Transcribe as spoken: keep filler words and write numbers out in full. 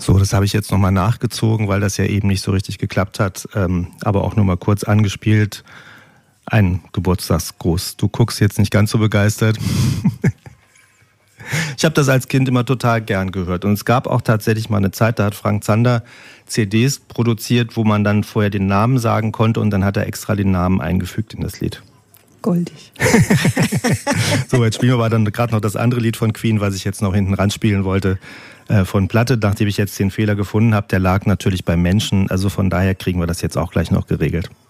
So, das habe ich jetzt nochmal nachgezogen, weil das ja eben nicht so richtig geklappt hat, ähm, aber auch nur mal kurz angespielt. Ein Geburtstagsgruß. Du guckst jetzt nicht ganz so begeistert. Ich habe das als Kind immer total gern gehört. Und es gab auch tatsächlich mal eine Zeit, da hat Frank Zander C Ds produziert, wo man dann vorher den Namen sagen konnte und dann hat er extra den Namen eingefügt in das Lied. Goldig. So, jetzt spielen wir aber dann gerade noch das andere Lied von Queen, was ich jetzt noch hinten ran spielen wollte, äh, von Platte, nachdem ich jetzt den Fehler gefunden habe. Der lag natürlich beim Menschen, also von daher kriegen wir das jetzt auch gleich noch geregelt.